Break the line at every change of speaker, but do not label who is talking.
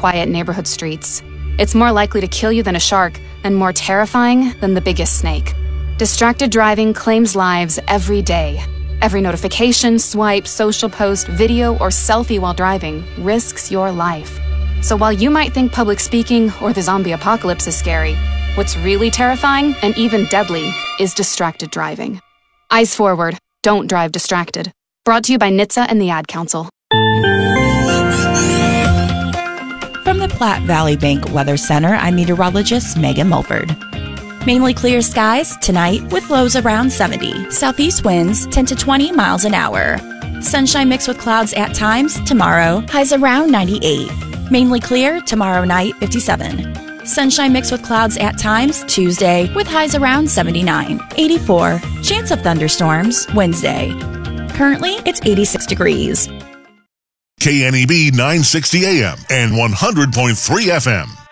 quiet neighborhood streets. It's more likely to kill you than a shark, and more terrifying than the biggest snake. Distracted driving claims lives every day. Every notification, swipe, social post, video, or selfie while driving risks your life. So while you might think public speaking or the zombie apocalypse is scary, what's really terrifying and even deadly is distracted driving. Eyes forward, don't drive distracted. Brought to you by NHTSA and the Ad Council.
From the Platte Valley Bank Weather Center, I'm meteorologist Megan Mulford. Mainly clear skies tonight with lows around 70. Southeast winds 10 to 20 miles an hour. Sunshine mixed with clouds at times tomorrow, highs around 98. Mainly clear tomorrow night, 57. Sunshine mixed with clouds at times Tuesday with highs around 79. 84. Chance of thunderstorms Wednesday. Currently, it's 86 degrees.
KNEB 960 AM and 100.3 FM.